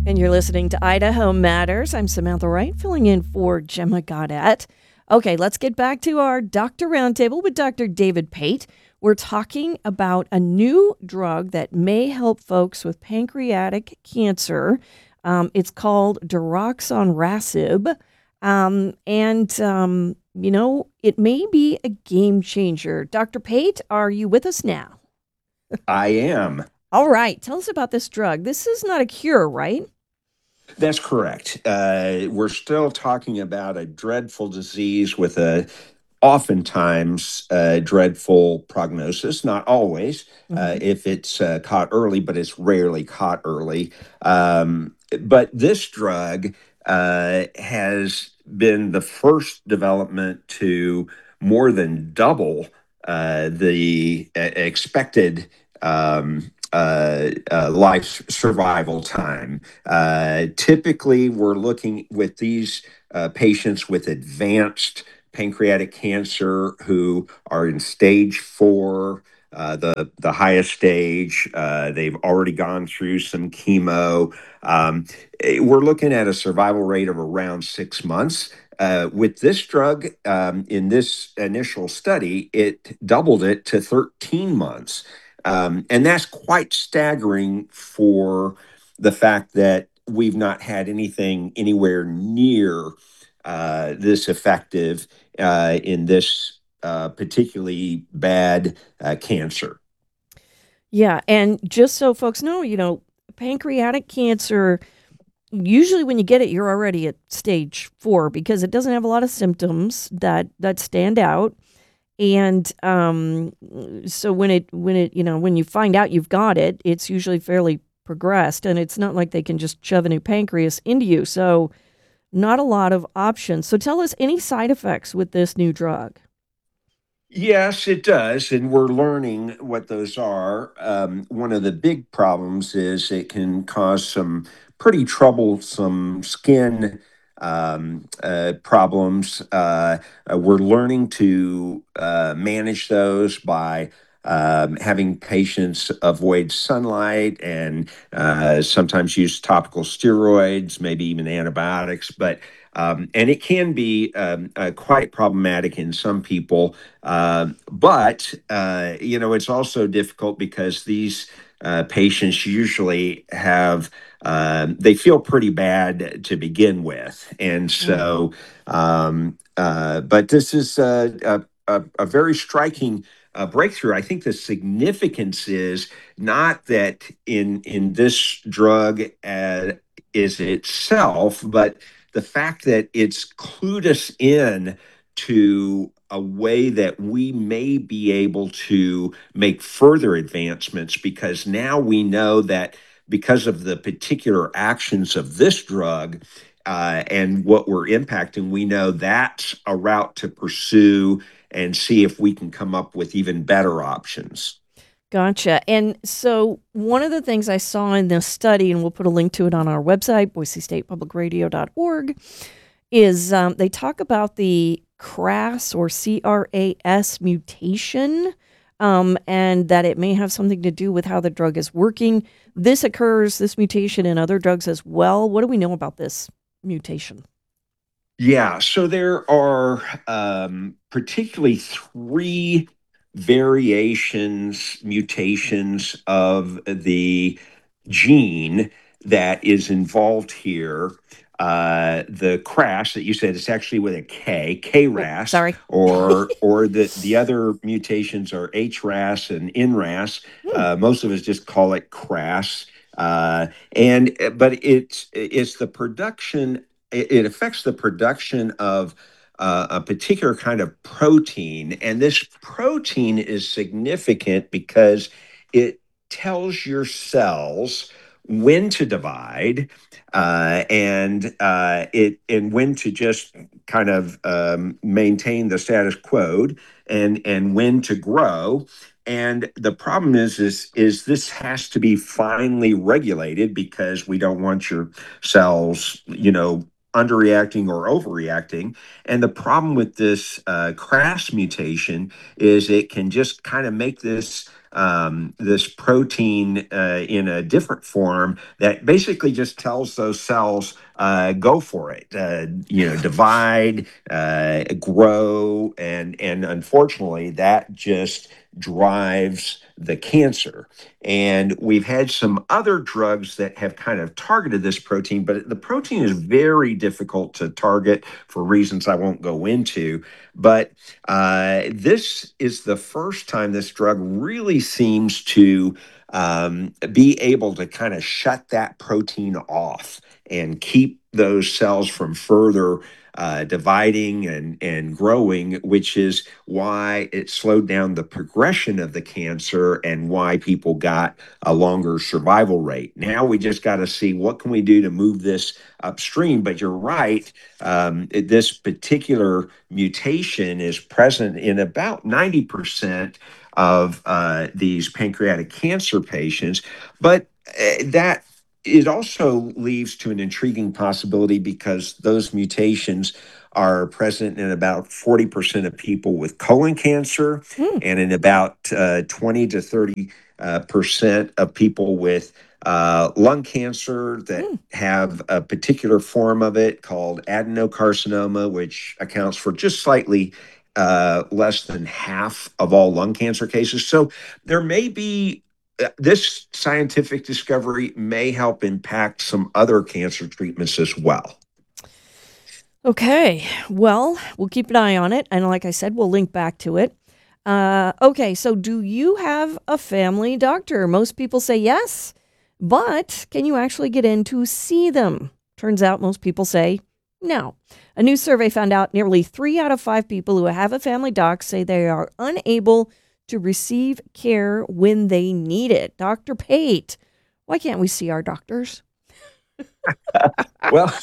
And you're listening to Idaho Matters. I'm Samantha Wright, filling in for Gemma Goddett. Okay, let's get back to our Doctor Roundtable with Dr. David Pate. We're talking about a new drug that may help folks with pancreatic cancer. It's called daraxonrasib. It may be a game changer. Dr. Pate, are you with us now? I am. All right, tell us about this drug. This is not a cure, right? That's correct. We're still talking about a dreadful disease with a oftentimes dreadful prognosis. Not always, Mhm. if it's caught early, but it's rarely caught early. But this drug has been the first development to more than double the expected life survival time. Typically, we're looking with these patients with advanced pancreatic cancer who are in stage 4, the highest stage. They've already gone through some chemo. We're looking at a survival rate of around 6 months. With this drug, in this initial study, it doubled it to 13 months. And that's quite staggering for the fact that we've not had anything anywhere near this effective in this particularly bad cancer. Yeah, and just so folks know, pancreatic cancer, usually when you get it, you're already at stage 4 because it doesn't have a lot of symptoms that stand out. And so when you find out you've got it, it's usually fairly progressed, and it's not like they can just shove a new pancreas into you. So not a lot of options. So tell us any side effects with this new drug. Yes, it does. And we're learning what those are. One of the big problems is it can cause some pretty troublesome skin problems. We're learning to manage those by having patients avoid sunlight and sometimes use topical steroids, maybe even antibiotics. And it can be quite problematic in some people. But it's also difficult because these patients usually they feel pretty bad to begin with. And Mm. so, but this is a very striking breakthrough. I think the significance is not that in this drug is itself, but the fact that it's clued us in to a way that we may be able to make further advancements because now we know that because of the particular actions of this drug and what we're impacting, we know that's a route to pursue and see if we can come up with even better options. Gotcha. And so one of the things I saw in this study, and we'll put a link to it on our website, boisestatepublicradio.org, is they talk about the CRAS or CRAS mutation, and that it may have something to do with how the drug is working. This mutation in other drugs as well. What do we know about this mutation? Yeah, so there are particularly three variations, mutations of the gene that is involved here. The crash that you said is actually with a K, Oh, KRAS, sorry. or the other mutations are HRAS and NRAS. Hmm. Most of us just call it crass. But it's the production it affects the production of a particular kind of protein. And this protein is significant because it tells your cells when to divide and when to just kind of maintain the status quo and when to grow. And the problem is this has to be finely regulated because we don't want your cells, underreacting or overreacting. And the problem with this CRAS mutation is it can just kind of make this this protein in a different form that basically just tells those cells, go for it, divide, grow, and unfortunately, that just drives the cancer. And we've had some other drugs that have kind of targeted this protein, but the protein is very difficult to target for reasons I won't go into. But this is the first time this drug really seems to be able to kind of shut that protein off and keep those cells from further dividing and growing, which is why it slowed down the progression of the cancer and why people got a longer survival rate. Now we just got to see what can we do to move this upstream. But you're right, this particular mutation is present in about 90% of these pancreatic cancer patients, but that it also leads to an intriguing possibility because those mutations are present in about 40% of people with colon cancer Hmm. and in about 20 to 30% of people with lung cancer that Hmm. have a particular form of it called adenocarcinoma, which accounts for just slightly less than half of all lung cancer cases. So there may be this scientific discovery may help impact some other cancer treatments as well. Okay. Well, we'll keep an eye on it. And like I said, we'll link back to it. Okay. So, do you have a family doctor? Most people say yes, but can you actually get in to see them? Turns out most people say no. A new survey found out nearly 3 out of 5 people who have a family doc say they are unable to receive care when they need it. Dr. Pate, why can't we see our doctors? Well,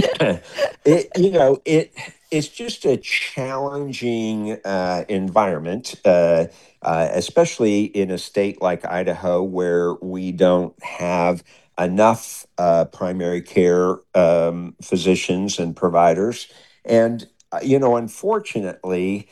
it's just a challenging environment, especially in a state like Idaho where we don't have enough primary care physicians and providers, and unfortunately,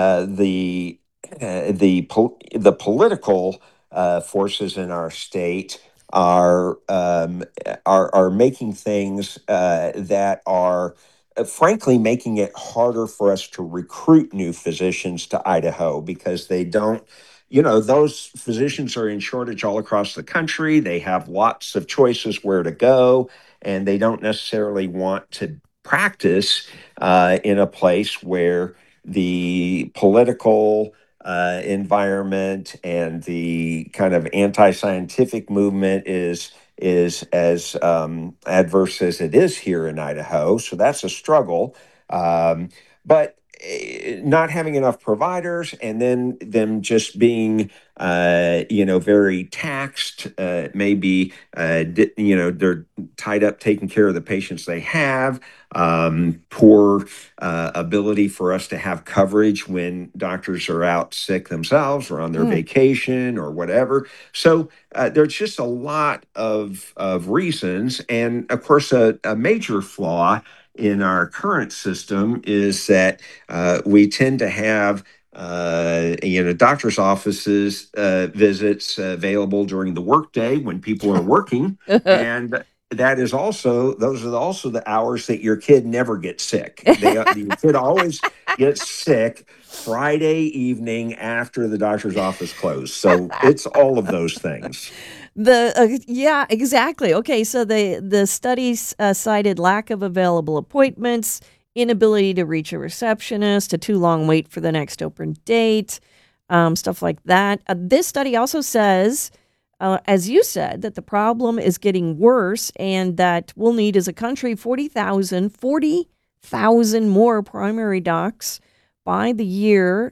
the political forces in our state are making things that are frankly making it harder for us to recruit new physicians to Idaho because they don't. Those physicians are in shortage all across the country. They have lots of choices where to go, and they don't necessarily want to practice in a place where the political environment and the kind of anti-scientific movement is as adverse as it is here in Idaho. So that's a struggle. But not having enough providers and then them just being very taxed, maybe they're tied up taking care of the patients they have, poor ability for us to have coverage when doctors are out sick themselves or on their Mm. vacation or whatever. So there's just a lot of reasons. And of course, a major flaw in our current system is that we tend to have doctor's offices visits available during the workday when people are working, and those are also the hours that your kid never gets sick. Your kid always gets sick Friday evening after the doctor's office closed. So it's all of those things. Yeah, exactly. Okay, so the studies cited lack of available appointments, inability to reach a receptionist, a too long wait for the next open date, stuff like that. This study also says, as you said, that the problem is getting worse and that we'll need as a country 40,000 more primary docs by the year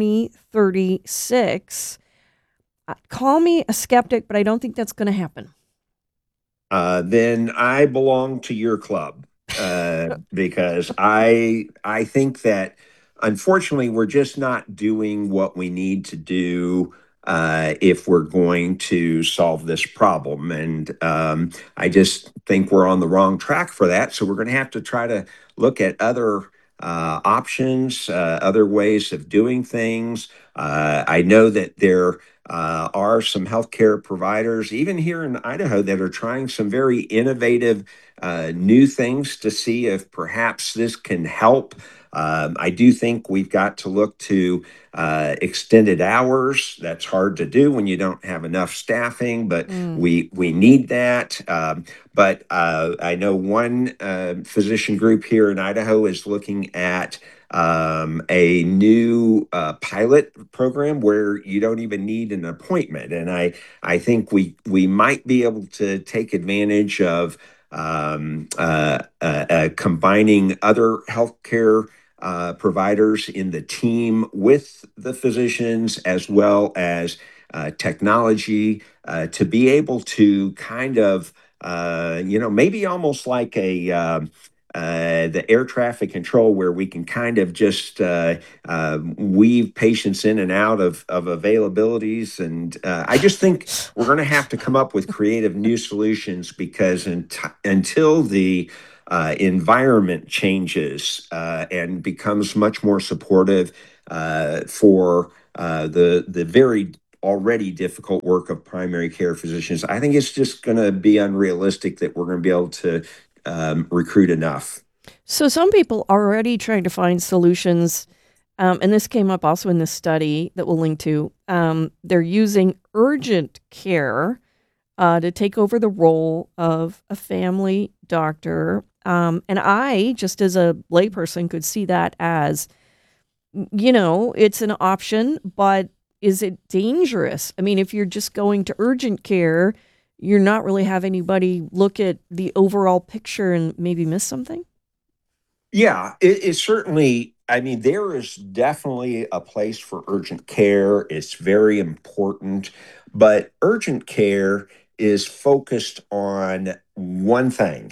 2036. Call me a skeptic, but I don't think that's going to happen. Then I belong to your club because I think that unfortunately we're just not doing what we need to do if we're going to solve this problem, and I just think we're on the wrong track for that. So we're going to have to try to look at other options, other ways of doing things. I know that there are some healthcare providers, even here in Idaho, that are trying some very innovative new things to see if perhaps this can help. I do think we've got to look to extended hours. That's hard to do when you don't have enough staffing, but Mm. we need that. But I know one physician group here in Idaho is looking at a new pilot program where you don't even need an appointment, and I think we might be able to take advantage of combining other healthcare providers in the team with the physicians, as well as technology, to be able to kind of, maybe almost like the air traffic control, where we can kind of just weave patients in and out of availabilities. And I just think we're going to have to come up with creative new solutions, because until the environment changes and becomes much more supportive for the very already difficult work of primary care physicians, I think it's just going to be unrealistic that we're going to be able to recruit enough. So some people are already trying to find solutions, and this came up also in this study that we'll link to. They're using urgent care to take over the role of a family doctor. And I, just as a layperson, could see that as, it's an option, but is it dangerous? I mean, if you're just going to urgent care, you're not really having anybody look at the overall picture and maybe miss something? Yeah, it certainly, I mean, there is definitely a place for urgent care. It's very important, but urgent care is focused on one thing,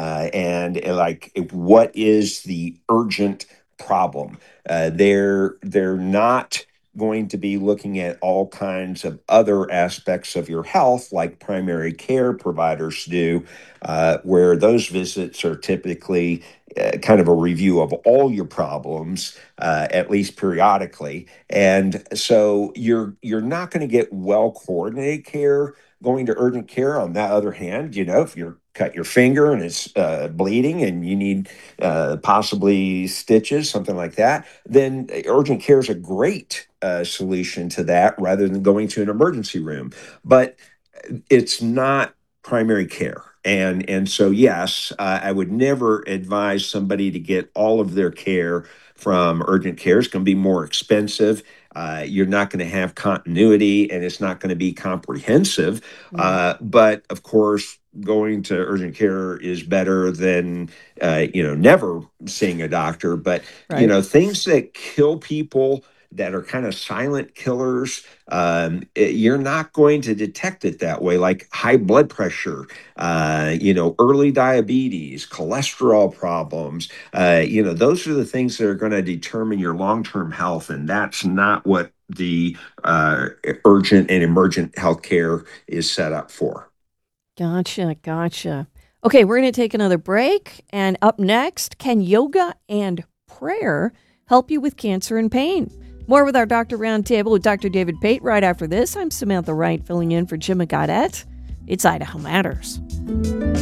what is the urgent problem? They're not going to be looking at all kinds of other aspects of your health like primary care providers do, where those visits are typically kind of a review of all your problems, at least periodically. And so you're not going to get well coordinated care going to urgent care. On that other hand, if you're cut your finger and it's bleeding and you need possibly stitches, something like that, then urgent care is a great solution to that, rather than going to an emergency room. But it's not primary care. And so, yes, I would never advise somebody to get all of their care from urgent care. It's going to be more expensive. You're not going to have continuity, and it's not going to be comprehensive. Mm. But of course, going to urgent care is better than never seeing a doctor. But Right. things that kill people, that are kind of silent killers, you're not going to detect it that way, like high blood pressure, early diabetes, cholesterol problems. Those are the things that are going to determine your long-term health, and that's not what the urgent and emergent healthcare is set up for. Gotcha. Gotcha. Okay, we're going to take another break. And up next, can yoga and prayer help you with cancer and pain? More with our Doctor Roundtable with Dr. David Pate right after this. I'm Samantha Wright, filling in for Jim Gaudette. It's Idaho Matters.